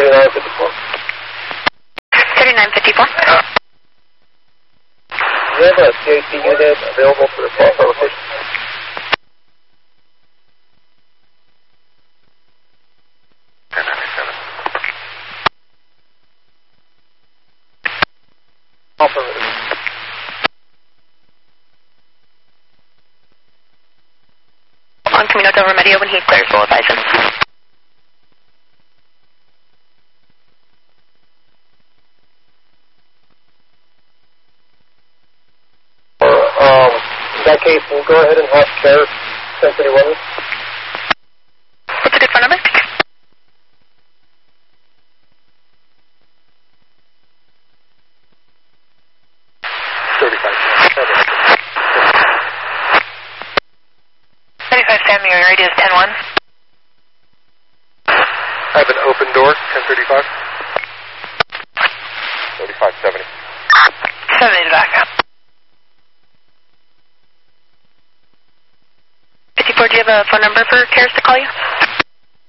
3954. 3954. We have a CAC unit available for the call location. On Camino Del Remedio, when he clears, we'll advise him. In that case, we'll go ahead and have care sent to the woman. What's a good phone number? 35 Sam, your radio is 10-1. I have an open door, 1035. 3570. 70 to back up. 54, do you have a phone number for Karis to call you?